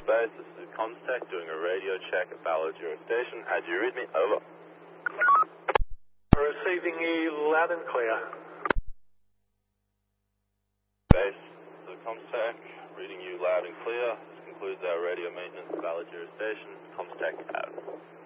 Base, this is Comstech doing a radio check at Ballard Station. Do you read me? Over. Receiving you loud and clear. Base, this is Comstech, reading you loud and clear. This concludes our radio maintenance at Ballard Station. Comstech out.